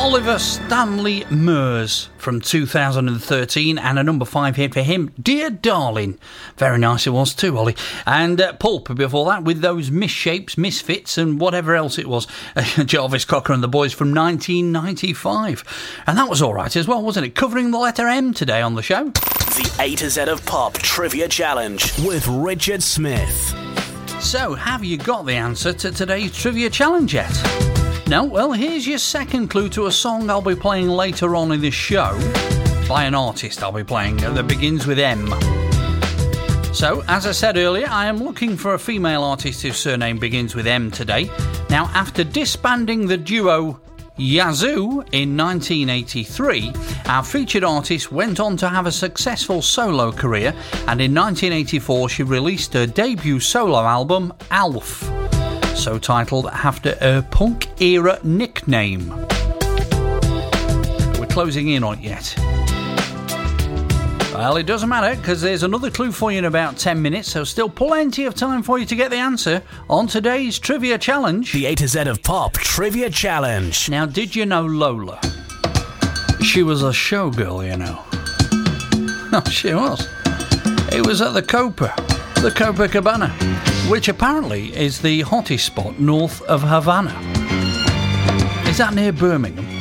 Oliver Stanley Murs from 2013, and a number 5 hit for him, Dear Darling. Very nice it was too, Ollie. And Pulp before that with those Misshapes, Misfits and whatever else it was. Jarvis Cocker and the Boys from 1995. And that was alright as well, wasn't it? Covering the letter M today on the show. The A to Z of Pop Trivia Challenge with Richard Smith. So, have you got the answer to today's Trivia Challenge yet? No? Well, here's your second clue to a song I'll be playing later on in this show by an artist I'll be playing that begins with M. So, as I said earlier, I am looking for a female artist whose surname begins with M today. Now, after disbanding the duo Yazoo in 1983, our featured artist went on to have a successful solo career, and in 1984 she released her debut solo album, Alf, so titled after her punk-era nickname. We're closing in on it yet. Well, it doesn't matter, because there's another clue for you in about 10 minutes, so still plenty of time for you to get the answer on today's Trivia Challenge. The A to Z of Pop Trivia Challenge. Now, did you know Lola? She was a showgirl, you know. Oh, she was. It was at the Copacabana, which apparently is the hottest spot north of Havana. Is that near Birmingham?